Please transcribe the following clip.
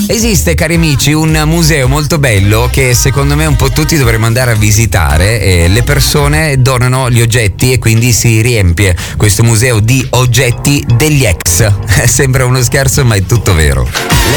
Esiste, cari amici, un museo molto bello che secondo me un po' tutti dovremmo andare a visitare. Le persone donano gli oggetti e quindi si riempie questo museo di oggetti degli ex. Sembra uno scherzo, ma è tutto vero.